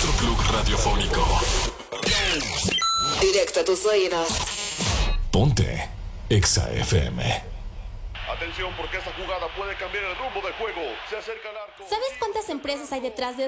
nuestro club radiofónico. Directo a tus oídos. Ponte Exa FM. Atención, porque esta jugada puede cambiar el rumbo del juego. Se acerca al arco. ¿Sabes cuántas empresas hay detrás de